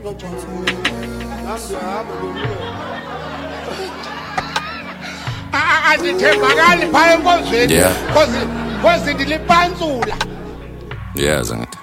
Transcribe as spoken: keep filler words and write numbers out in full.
Andithembakali phaya enkonzweni Yeah. cause cause ndilipantsula. Yeah, zangithi.